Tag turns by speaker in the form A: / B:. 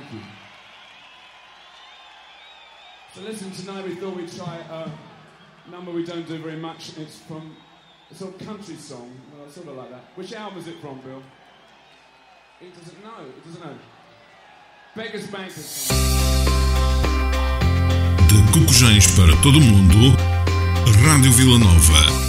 A: you. So listen, tonight we thought we'd try a number we don't do very much. It's from a sort of country song, well, sort of like that. Which album is it from, Bill? It doesn't know. Beggars Banquet.
B: De Cocujães para todo o mundo, Rádio Vila Nova.